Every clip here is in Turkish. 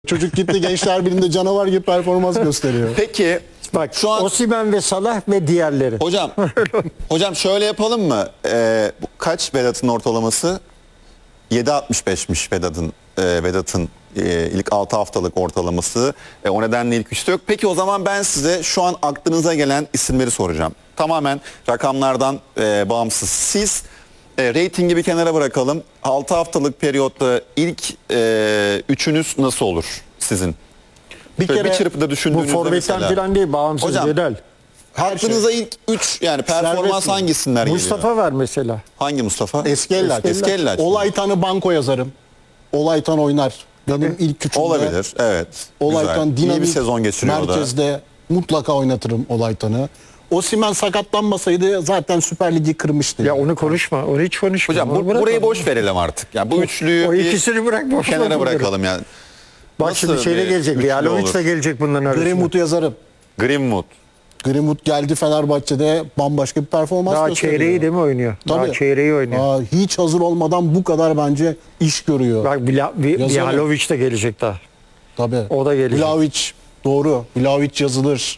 Çocuk gitti Gençler Birliği'nde canavar gibi performans gösteriyor. Peki Bak şu an Osimhen ve Salah ve diğerleri. hocam şöyle yapalım mı? Kaç Vedat'ın ortalaması? 7.65'miş Vedat'ın ilk 6 haftalık ortalaması. O nedenle ilk üçte yok. Peki o zaman ben size şu an aklınıza gelen isimleri soracağım. Tamamen rakamlardan bağımsız. Siz reytingi bir kenara bırakalım. 6 haftalık periyotta ilk üçünüz nasıl olur sizin? Bir Şöyle kere bir çırpıda Bu düşündüğünüzde forvetten mesela. falan değil, bağımsız Hocam, Bedel. Aklınıza ilk 3 yani performans Serbest mi? hangi isimler geliyor? Mustafa var mesela. Hangi Mustafa? Eskellaç. Eskellaç. Olaytan'ı banko yazarım. Olaytan oynar. Benim ilk üçümde. Olabilir. Evet. Olaytan Güzel. İyi dinamik bir sezon geçiriyor o da. merkezde mutlaka oynatırım Olaytan'ı. Osimhen sakatlanmasaydı zaten Süper Lig'i kırmıştı. Ya onu konuşma. Onu hiç konuşma. Hocam Onu bırak burayı onu. boş verelim artık. Yani bu üçlüyü O bir ikisini bırak, boş ver kenara bunları. bırakalım yani. Bak Nasıl şimdi şeyle bir gelecek. üçlü Yalovic olur? de gelecek bunların arasında. Greenwood'u yazarım. Greenwood. Greenwood geldi Fenerbahçe'de bambaşka bir performans Daha gösteriyor. çeyreği değil mi oynuyor? Daha Tabii. çeyreği oynuyor. Hiç hazır olmadan bu kadar bence iş görüyor. Bak Yazarım. Yalovic de gelecek daha. Tabii. O da gelecek. Vlahovic doğru. Vlahovic yazılır.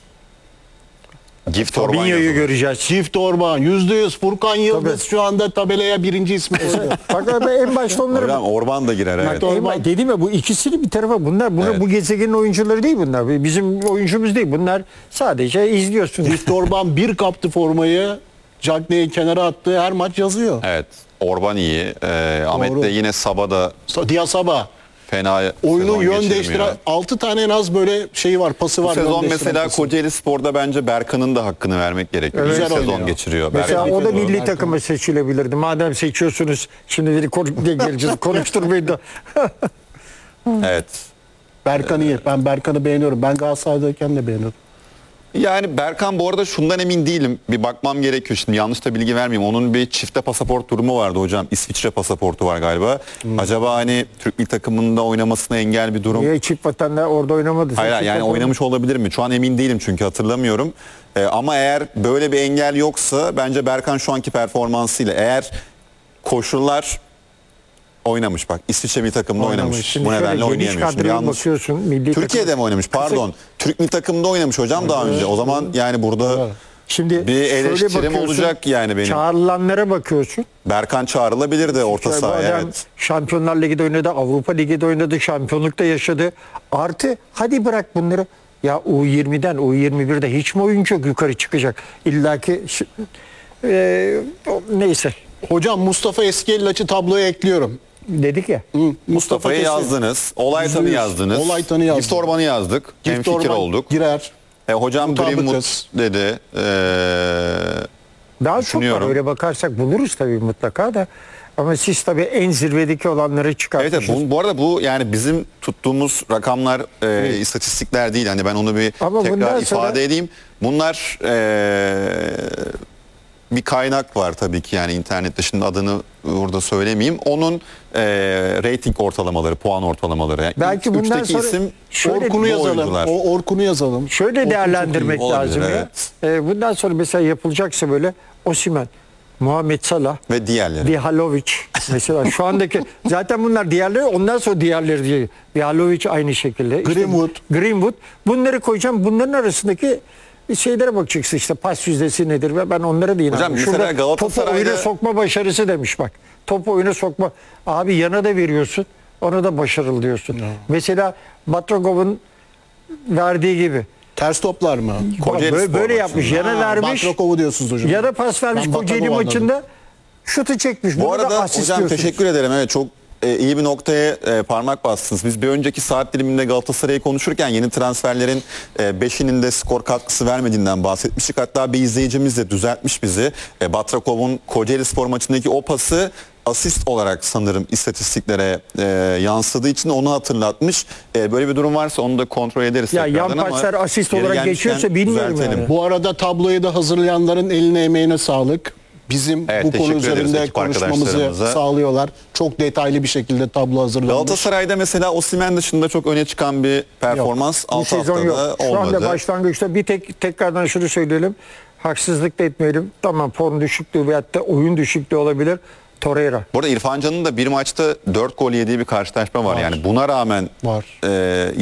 Gift Orban Fabinho'yu yazılır. göreceğiz. Çift Orban %100 Furkan Yıldız Tabii. şu anda tabelaya birinci ismi koyuyor. Bak en başta onları... Hocam Orban da girer evet. Dedim ya, bu ikisini bir tarafa, bunlar Evet. bu gezegenin oyuncuları değil bunlar. Bizim oyuncumuz değil. Bunlar sadece izliyorsun. Çift Orban bir kaptı formayı. Cagney'i kenara attı. Her maç yazıyor. Evet. Orban iyi. Ahmet de yine Sabah'da Diasaba. fena Oyunun sezon yön geçirmiyor. değiştiren 6 tane en az böyle şeyi var, pası Bu var. yön sezon değiştiren mesela pası. Kocaeli Spor'da bence Berkan'ın da hakkını vermek gerekiyor. Evet. Güzel Güzel sezon oynuyor. geçiriyor. Mesela Berkan. o da Berkan. milli takıma seçilebilirdi. Madem seçiyorsunuz, şimdi biri geleceğiz, konuşturmayın da. Evet. Berkan iyi. Ben Berkan'ı beğeniyorum. Ben Galatasaray'dayken de beğeniyorum. Yani Berkan bu arada şundan emin değilim. Bir bakmam gerekiyor. Şimdi yanlış da bilgi vermeyeyim. Onun bir çifte pasaport durumu vardı hocam. İsviçre pasaportu var galiba. Acaba hani Türk Milli takımında oynamasına engel bir durum. Niye çift vatandaş orada oynamadı? Hayır Çift yani vatan- oynamış olabilir mi? Şu an emin değilim çünkü hatırlamıyorum. Ama eğer böyle bir engel yoksa bence Berkan şu anki performansıyla eğer koşullar oynamış bak. İsviçre milli takımda oynamış. Şimdi Bu şöyle nedenle geniş oynayamıyor. Şimdi kadroya yanlış. bakıyorsun. Milli Türkiye'de takım- mi oynamış? Pardon. Türk milli takımda oynamış hocam daha önce. O zaman yani burada Şimdi bir şöyle eleştirim bakıyorsun, olacak yani benim. Çağrılanlara bakıyorsun. Berkan çağrılabilir de orta Bu sahaya. adam Evet. Şampiyonlar Ligi'de oynadı, Avrupa Ligi'de oynadı, şampiyonlukta yaşadı. Artı hadi bırak bunları. Ya U20'den U21'de hiç mi oyuncu yok yukarı çıkacak? İlla ki neyse Hocam Mustafa Eskellaç'ı tabloya ekliyorum. dedik ya. Mustafa'yı kesin. yazdınız. Olaytan'ı %100. yazdınız. Olaytan'ı yazdım. Gift Orban'ı yazdık. Gift Hemfikir Orban olduk. girer. Hocam Mutabıkız. Greenwood dedi. Daha çok var, Düşünüyorum. öyle bakarsak buluruz tabii mutlaka da. Ama siz tabii en zirvedeki olanları Evet, çıkartmışsınız. bu arada bu yani bizim tuttuğumuz rakamlar istatistikler değil. Hani ben onu bir Ama bundan tekrar sonra- ifade edeyim. Bunlar bir kaynak var tabii ki yani internette, şimdi adını burada söylemeyeyim. Onun rating ortalamaları, puan ortalamaları. Yani Belki ilk bundan üçteki sonra isim şöyle Orkun'u bu yazalım. oyuncular. Orkun'u yazalım. Şöyle Orkun değerlendirmek çok iyi. lazım Olabilir, ya. Bundan sonra mesela yapılacaksa böyle Osimhen, Muhammed Salah, Ve diğerleri. Vihalovic mesela şu andaki zaten bunlar diğerleri, ondan sonra diğerleri diye. Vihalovic aynı şekilde. İşte Greenwood. Bunları koyacağım. Bunların arasındaki şeylere bakacaksın, işte pas yüzdesi nedir ve ben onlara da inanıyorum. mesela Şurada topu Galatasaray'da- oyuna sokma başarısı demiş bak. Topu oyuna sokma. Abi yana da veriyorsun. Ona da başarılı diyorsun. Mesela Batragov'un verdiği gibi. Ters toplar mı? Kocaeli Böyle, Spor böyle maçında. yapmış. Yana vermiş. Batrakov'u diyorsunuz hocam. Ya da pas vermiş Ben Kocaeli Batrakov'u maçında. Şutu çekmiş. Bu Bunu da arada asist hocam diyorsunuz. teşekkür ederim. Evet, çok iyi bir noktaya parmak bastınız. Biz bir önceki saat diliminde Galatasaray'ı konuşurken yeni transferlerin 5'inin de skor katkısı vermediğinden bahsetmiştik. Hatta bir izleyicimiz de düzeltmiş bizi. Batrakov'un Kocaeli Spor maçındaki o pası asist olarak sanırım istatistiklere yansıdığı için onu hatırlatmış. Böyle bir durum varsa onu da kontrol ederiz. Ya tekrardan yan ama paslar asist yeri olarak gelmişken geçiyorsa bilmiyorum düzeltelim. yani. Bu arada tabloyu da hazırlayanların eline emeğine sağlık. Bizim Evet, bu teşekkür konu ederiz üzerinde ekip konuşmamızı arkadaşlarımıza. sağlıyorlar. Çok detaylı bir şekilde tablo hazırlanmış. Galatasaray'da mesela Osimhen dışında çok öne çıkan bir performans Bu 6 sezon haftada yok. Şu olmadı. anda başlangıçta tekrardan şunu söyleyelim. Haksızlık da etmeyelim. Tamam, form düşüklüğü veyahut da oyun düşüklüğü olabilir. Torreira. Bu arada İrfan Can'ın da bir maçta 4 gol yediği bir karşılaşma var. Yani buna rağmen Var.